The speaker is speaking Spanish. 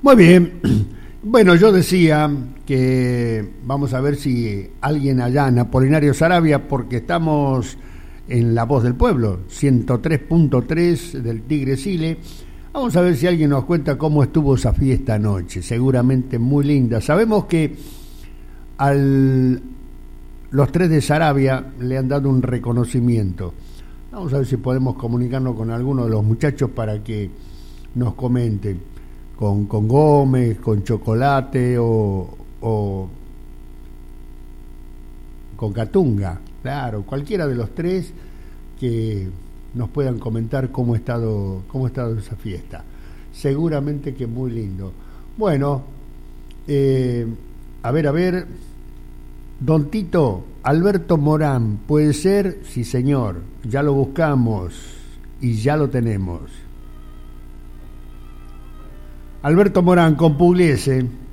Muy bien. Bueno, yo decía que vamos a ver si alguien allá en Apolinario Saravia, porque estamos en La Voz del Pueblo, 103.3 del Tigre Sile. Vamos a ver si alguien nos cuenta cómo estuvo esa fiesta anoche. Seguramente muy linda. Sabemos que los tres de Saravia le han dado un reconocimiento. Vamos a ver si podemos comunicarnos con alguno de los muchachos para que nos comenten. Con Gómez, con Chocolate o con Catunga, claro, cualquiera de los tres que nos puedan comentar cómo ha estado esa fiesta. Seguramente que muy lindo. Bueno, a ver, don Tito, Alberto Morán, ¿puede ser? Sí, señor, ya lo buscamos y ya lo tenemos. Alberto Morán con Pugliese.